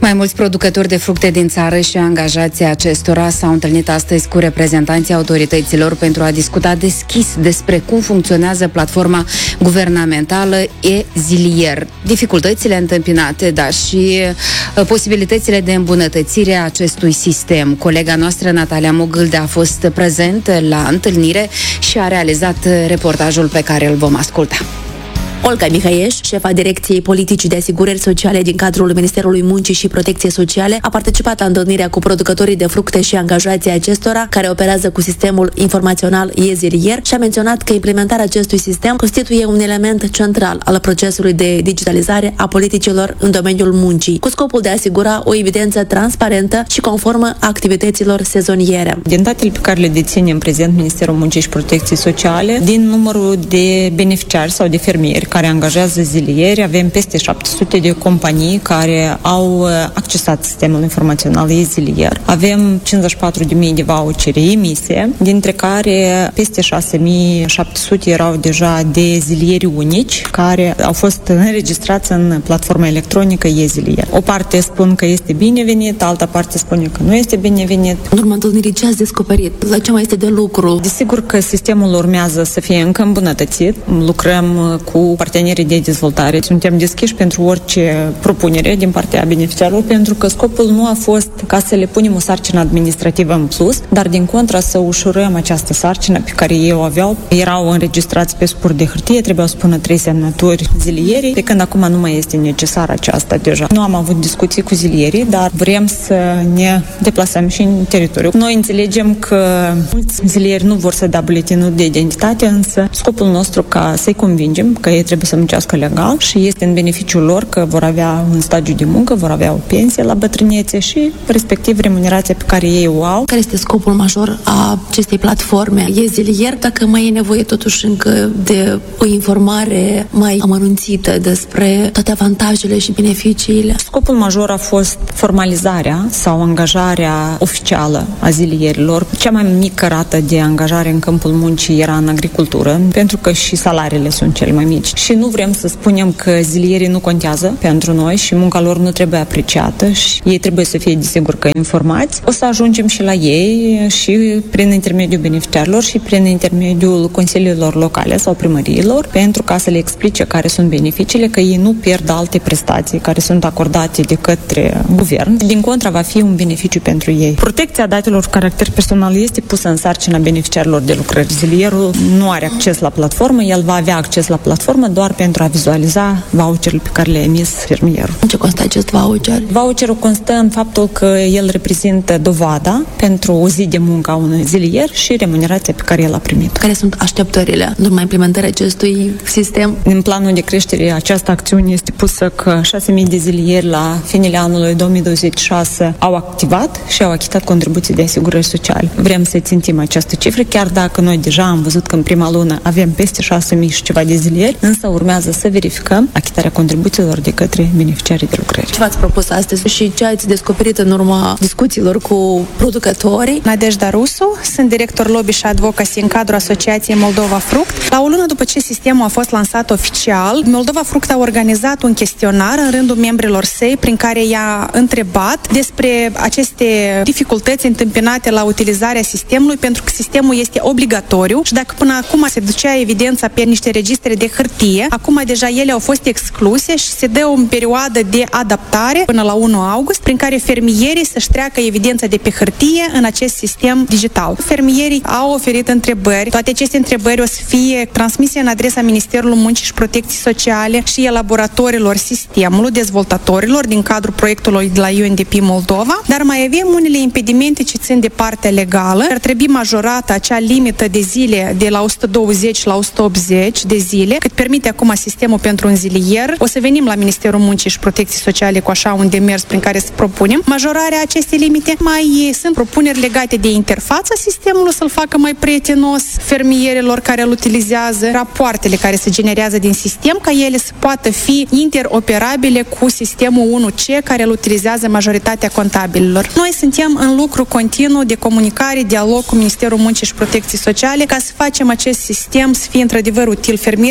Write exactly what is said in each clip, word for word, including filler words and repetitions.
Mai mulți producători de fructe din țară și angajații acestora s-au întâlnit astăzi cu reprezentanții autorităților pentru a discuta deschis despre cum funcționează platforma guvernamentală e-Zilier, dificultățile întâmpinate, dar și posibilitățile de îmbunătățire a acestui sistem. Colega noastră, Natalia Mogâlde, a fost prezent la întâlnire și a realizat reportajul pe care îl vom asculta. Olga Mihăieș, șefa Direcției Politicii de Asigurări Sociale din cadrul Ministerului Muncii și Protecției Sociale, a participat la întâlnirea cu producătorii de fructe și angajații acestora care operează cu sistemul informațional e-Zilier și a menționat că implementarea acestui sistem constituie un element central al procesului de digitalizare a politicilor în domeniul muncii, cu scopul de a asigura o evidență transparentă și conformă activităților sezoniere. Din datele pe care le deține în prezent Ministerul Muncii și Protecției Sociale, din numărul de beneficiari sau de fermieri care angajează zilieri, avem peste șapte sute de companii care au accesat sistemul informațional e-Zilier. Avem cincizeci și patru de mii de vouchere emise, dintre care peste șase mii șapte sute erau deja de zilieri unici, care au fost înregistrați în platforma electronică e-Zilier. O parte spun că este binevenit, alta parte spune că nu este binevenit. În urma întâlnirii, ce ați descoperit? La ce mai este de lucru? Desigur că sistemul urmează să fie încă îmbunătățit. Lucrăm cu partenerii de dezvoltare. Suntem deschiși pentru orice propunere din partea beneficiarilor, pentru că scopul nu a fost ca să le punem o sarcină administrativă în plus, dar din contra să ușurăm această sarcină pe care ei o aveau. Erau înregistrați pe suport de hârtie, trebuiau să pună trei semnături zilierii, de când acum nu mai este necesar aceasta deja. Nu am avut discuții cu zilierii, dar vrem să ne deplasăm și în teritoriu. Noi înțelegem că mulți zilieri nu vor să dea buletinul de identitate, însă scopul nostru ca să-i convingem că ei trebuie să muncească legal și este în beneficiul lor că vor avea un stagiu de muncă, vor avea o pensie la bătrânețe și respectiv remunerația pe care ei o au. Care este scopul major a acestei platforme e-Zilier, dacă mai e nevoie totuși încă de o informare mai amănunțită despre toate avantajele și beneficiile? Scopul major a fost formalizarea sau angajarea oficială a zilierilor. Cea mai mică rată de angajare în câmpul muncii era în agricultură, pentru că și salariile sunt cele mai mici. Și nu vrem să spunem că zilierii nu contează pentru noi și munca lor nu trebuie apreciată și ei trebuie să fie, desigur, că informați. O să ajungem și la ei și prin intermediul beneficiarilor și prin intermediul consiliilor locale sau primăriilor, pentru ca să le explice care sunt beneficiile, că ei nu pierd alte prestații care sunt acordate de către guvern. Din contra, va fi un beneficiu pentru ei. Protecția datelor cu caracter personal este pusă în sarcina beneficiarilor de lucrări. Zilierul nu are acces la platformă, el va avea acces la platformă doar pentru a vizualiza voucherul pe care le-a emis fermierul. În ce constă acest voucher? Voucherul constă în faptul că el reprezintă dovada pentru o zi de muncă a unui zilier și remunerația pe care el a primit. Care sunt așteptările în urma implementării acestui sistem? În planul de creștere, această acțiune este pusă că șase mii de zilieri la finele anului două mii douăzeci și șase au activat și au achitat contribuții de asigurări sociale. Vrem să țintim această cifră, chiar dacă noi deja am văzut că în prima lună avem peste șase mii și ceva de zilieri, însă urmează să verificăm achitarea contribuțiilor de către beneficiarii de lucrări. Ce v-ați propus astăzi și ce ați descoperit în urma discuțiilor cu producătorii? Nadejda Rusu, sunt director lobby și advocacy în cadrul Asociației Moldova Fruct. La o lună după ce sistemul a fost lansat oficial, Moldova Fruct a organizat un chestionar în rândul membrilor săi prin care i-a întrebat despre aceste dificultăți întâmpinate la utilizarea sistemului, pentru că sistemul este obligatoriu și dacă până acum se ducea evidența pe niște registre de hârtie, acum deja ele au fost excluse și se dă o perioadă de adaptare până la unu august, prin care fermierii să-și treacă evidența de pe hârtie în acest sistem digital. Fermierii au oferit întrebări. Toate aceste întrebări o să fie transmise în adresa Ministerului Muncii și Protecției Sociale și elaboratorilor sistemului, dezvoltatorilor din cadrul proiectului de la U N D P Moldova, dar mai avem unele impedimente ce țin de partea legală. Ar trebui majorată acea limită de zile de la o sută douăzeci la o sută optzeci de zile, cât permite acum sistemul pentru un zilier. O să venim la Ministerul Muncii și Protecției Sociale cu așa un demers prin care să propunem majorarea acestei limite. Mai sunt propuneri legate de interfața sistemului, să-l facă mai prietenos fermierilor care îl utilizează, rapoartele care se generează din sistem, ca ele să poată fi interoperabile cu sistemul unu C care îl utilizează majoritatea contabililor. Noi suntem în lucru continuu de comunicare, dialog cu Ministerul Muncii și Protecției Sociale ca să facem acest sistem să fie într-adevăr util fermierilor, pentru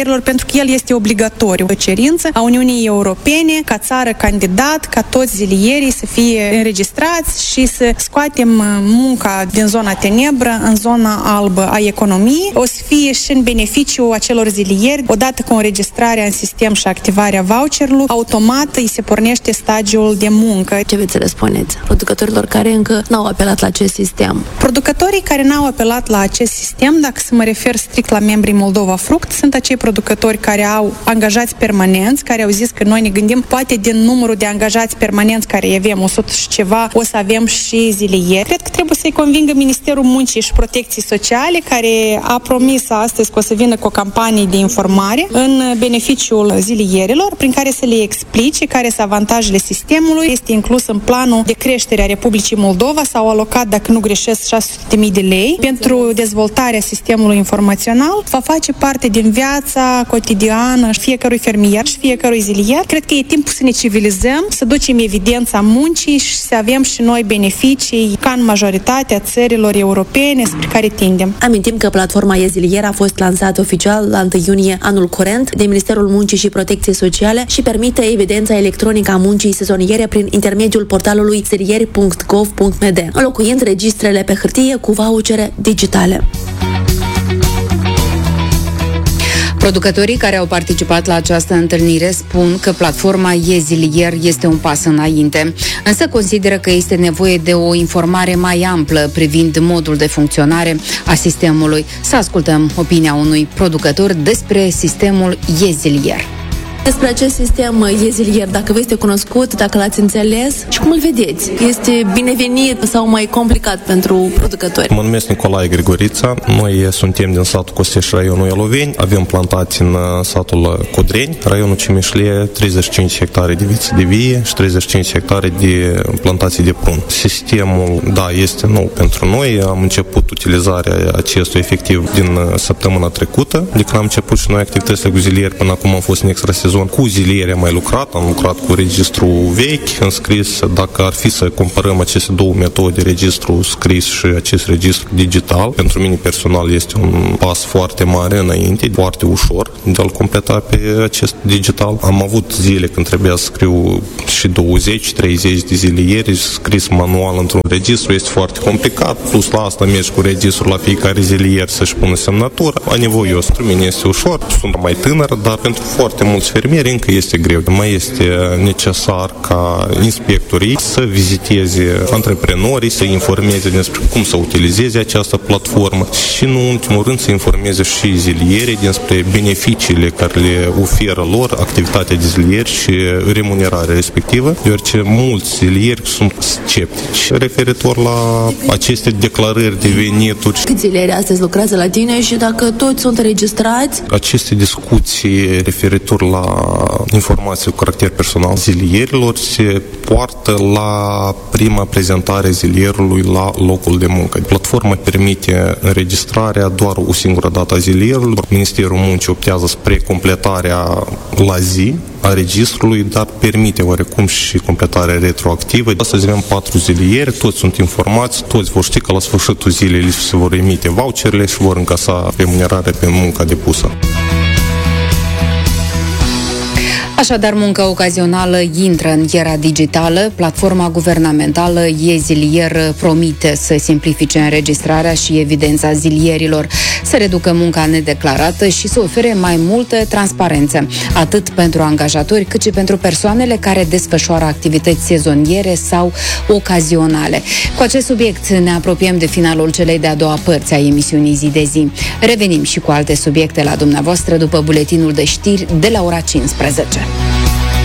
că el este obligatoriu. O cerință a Uniunii Europene ca țară candidat, ca toți zilierii să fie înregistrați și să scoatem munca din zona tenebră în zona albă a economiei. O să fie și în beneficiu acelor zilieri, odată cu înregistrarea în sistem și activarea voucherului, automat îi se pornește stagiul de muncă. Ce veți să le spuneți producătorilor care încă n-au apelat la acest sistem? Producătorii care n-au apelat la acest sistem, dacă să mă refer strict la membrii Moldova Fruct, sunt acei producători care au angajați permanenți, care au zis că noi ne gândim, poate din numărul de angajați permanenți care avem o sută și ceva, o să avem și zilieri. Cred că trebuie să-i convingă Ministerul Muncii și Protecției Sociale, care a promis astăzi că o să vină cu o campanie de informare în beneficiul zilierilor, prin care să le explice care sunt avantajele sistemului. Este inclus în planul de creștere a Republicii Moldova, s-au alocat, dacă nu greșesc, șase sute de mii de lei pentru dezvoltarea sistemului informațional. Va face parte din viața cotidiană fiecărui fermier și fiecărui zilier. Cred că e timpul să ne civilizăm, să ducem evidența muncii și să avem și noi beneficii ca în majoritatea țărilor europene spre care tindem. Amintim că platforma e-zilier a fost lansată oficial la întâi iunie anul curent de Ministerul Muncii și Protecției Sociale și permite evidența electronică a muncii sezoniere prin intermediul portalului zilieri punct gov punct m d, înlocuind registrele pe hârtie cu vouchere digitale. Producătorii care au participat la această întâlnire spun că platforma e-zilier este un pas înainte, însă consideră că este nevoie de o informare mai amplă privind modul de funcționare a sistemului. Să ascultăm opinia unui producător despre sistemul e-zilier. Despre acest sistem e-zilier, dacă vă este cunoscut, dacă l-ați înțeles și cum îl vedeți? Este binevenit sau mai complicat pentru producători? Mă numesc Nicolae Grigorița, noi suntem din satul Costești, raionul Eloveni, avem plantații în satul Codreni, raionul Cimișlie, treizeci și cinci hectare de viță de vie și treizeci și cinci hectare de plantații de prun. Sistemul, da, este nou pentru noi, am început utilizarea acestuia efectiv din săptămâna trecută, de când am început și noi activitățile cu zilieri, până acum am fost în extra sezon. Cu zilieri am mai lucrat, am lucrat cu registru vechi, înscris, dacă ar fi să comparăm aceste două metode, registru scris și acest registru digital, pentru mine personal este un pas foarte mare înainte, foarte ușor de a-l completa pe acest digital. Am avut zile când trebuia să scriu și douăzeci treizeci de zilieri scris manual într-un registru, este foarte complicat, plus la asta mergi cu registru la fiecare zilier să-și pună semnătura, anevoios. Pentru mine este ușor, sunt mai tânăr, dar pentru foarte mulți fermieri încă este greu. Mai este necesar ca inspectorii să viziteze antreprenorii, să informeze despre cum să utilizeze această platformă și, în ultimul rând, să informeze și zilierii despre beneficiile care le oferă lor activitatea de zilieri și remunerarea respectivă, deoarece mulți zilieri sunt sceptici referitor la aceste declarări de venituri. Câți zilieri astăzi lucrează la tine și dacă toți sunt înregistrați? Aceste discuții referitor la informații cu caracter personal zilierilor se poartă la prima prezentare zilierului la locul de muncă. Platforma permite înregistrarea doar o singură dată a zilierului. Ministerul Muncii optează spre completarea la zi a registrului, dar permite oarecum și completarea retroactivă. Astăzi avem patru zilieri, toți sunt informați, toți vor ști că la sfârșitul zilei se vor emite voucherele și vor încasa remunerarea pe munca depusă. Așadar, munca ocazională intră în era digitală. Platforma guvernamentală e-zilier promite să simplifice înregistrarea și evidența zilierilor, să reducă munca nedeclarată și să ofere mai multă transparență, atât pentru angajatori cât și pentru persoanele care desfășoară activități sezoniere sau ocazionale. Cu acest subiect ne apropiem de finalul celei de-a doua părți a emisiunii Zi de Zi. Revenim și cu alte subiecte la dumneavoastră după buletinul de știri de la ora cincisprezece.